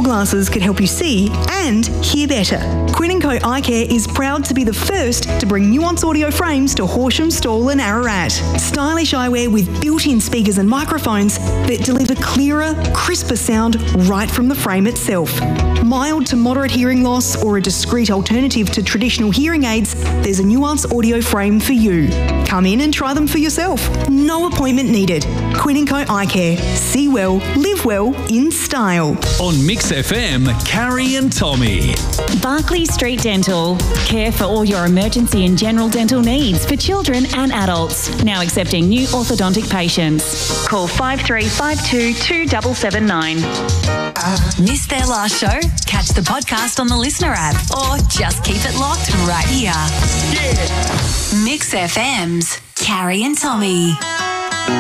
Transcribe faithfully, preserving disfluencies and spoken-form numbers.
your glasses could help you see and hear better. Quinn and Co Eye Care is proud to be the first to bring Nuance audio frames to Horsham, Stawell and Ararat. Stylish eyewear with built-in speakers and microphones that deliver clearer, crisper sound right from the frame itself. Mild to moderate hearing loss or a discreet alternative to traditional hearing aids, there's a Nuance audio frame for you. Come in and try them for yourself. No appointment needed. Quinn and Co Eye Care. See well, live well in style. On Mix F M, Carrie and Tommy. Barclay Street Dental. Care for all your emergency and general dental needs for children and adults. Now accepting new orthodontic patients. Call five three five two, two seven seven nine. Missed their last show? Catch the podcast on the Listener app or just keep it locked right here. Yeah. Mix F M's Carrie and Tommy.